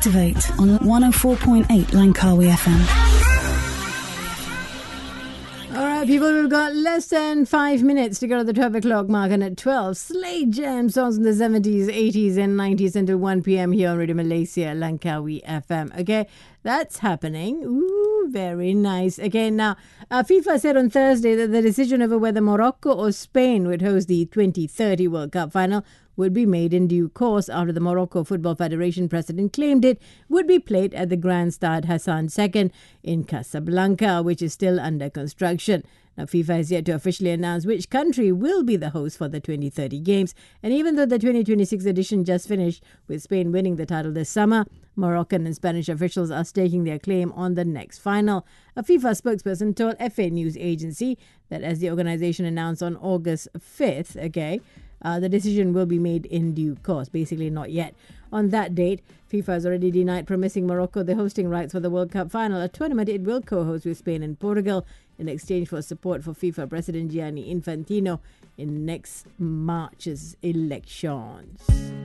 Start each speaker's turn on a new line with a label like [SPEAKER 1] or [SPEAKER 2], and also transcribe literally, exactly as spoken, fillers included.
[SPEAKER 1] Activate on one oh four point eight Langkawi F M.
[SPEAKER 2] All right, people, we've got less than five minutes to go to the twelve o'clock mark, and at twelve, Slade Jam songs in the seventies, eighties and nineties until one p.m. here on Radio Malaysia, Langkawi F M. Okay, that's happening. Ooh, very nice. Okay, now, uh, FIFA said on Thursday that the decision over whether Morocco or Spain would host the twenty thirty World Cup final would be made in due course after the Morocco Football Federation president claimed it would be played at the Grand Stade Hassan the Second in Casablanca, which is still under construction. Now, FIFA has yet to officially announce which country will be the host for the twenty thirty games. And even though the twenty twenty-six edition just finished with Spain winning the title this summer, Moroccan and Spanish officials are staking their claim on the next final. A FIFA spokesperson told F A News Agency that as the organization announced on August fifth, okay, Uh, the decision will be made in due course, basically not yet. On that date, FIFA has already denied promising Morocco the hosting rights for the World Cup final, a tournament it will co-host with Spain and Portugal in exchange for support for FIFA President Gianni Infantino in next March's elections.